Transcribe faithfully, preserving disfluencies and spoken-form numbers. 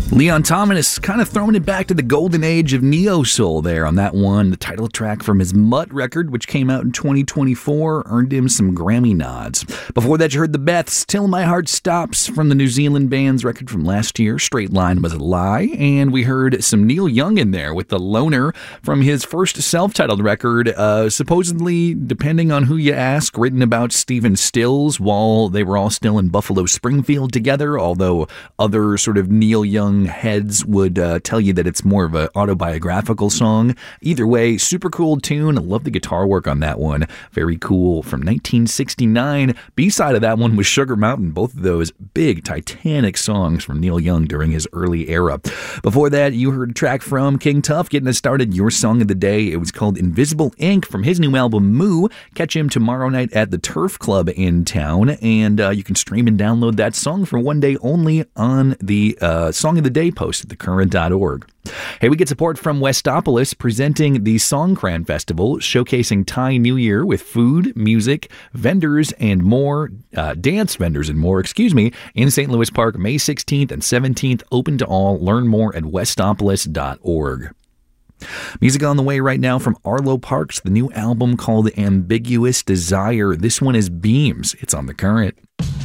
Leon Thomas kind of throwing it back to the golden age of neo-soul there on that one. The title track from his Mutt record, which came out in twenty twenty-four, earned him some Grammy nods. Before that, you heard the Beths, Till My Heart Stops, from the New Zealand band's record from last year, Straight Line Was a Lie. And we heard some Neil Young in there with The Loner from his first self-titled record, uh, supposedly, depending on who you ask, written about Stephen Stills while they were all still in Buffalo Springfield together, although other sort of Neil Young heads would uh, tell you that it's more of an autobiographical song. Either way, super cool tune. I love the guitar work on that one. Very cool. From nineteen sixty-nine. B-side of that one was Sugar Mountain. Both of those big, titanic songs from Neil Young during his early era. Before that, you heard a track from King Tuff getting us started. Your song of the day. It was called Invisible Ink from his new album Moo. Catch him tomorrow night at the Turf Club in town, and uh, you can stream and download that song for one day only on the uh, Song of the Day post at the current dot org. Hey, we get support from Westopolis, presenting the Songkran Festival, showcasing Thai New Year with food, music, vendors, and more, uh, dance vendors and more, excuse me, in Saint Louis Park, May sixteenth and seventeenth, open to all. Learn more at westopolis dot org. Music on the way right now from Arlo Parks, the new album called Ambiguous Desire. This one is Beams. It's on The Current.